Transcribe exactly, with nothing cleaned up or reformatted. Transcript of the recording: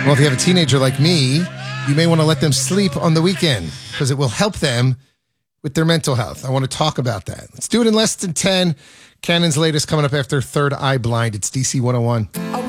Well, if you have a teenager like me, you may want to let them sleep on the weekend because it will help them with their mental health. I want to talk about that. Let's do it in less than ten. Cannon's latest coming up after Third Eye Blind. It's D C one oh one.